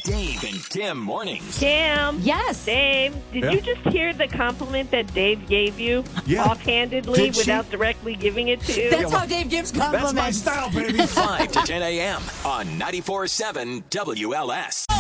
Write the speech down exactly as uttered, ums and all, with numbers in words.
Dave and Tim mornings. Tim. Yes. Dave, did Yeah. you just hear the compliment that Dave gave you Yeah. offhandedly Did she? without directly giving it to you? That's how Dave gives compliments. That's my style, baby. five to ten a.m. on ninety-four point seven W L S.